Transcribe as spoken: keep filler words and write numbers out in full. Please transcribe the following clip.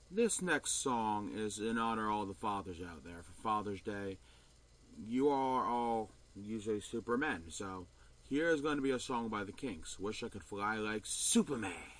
This next song is in honor of all the fathers out there for Father's Day. You are all usually supermen, so here is going to be a song by the Kinks. Wish I could fly like Superman.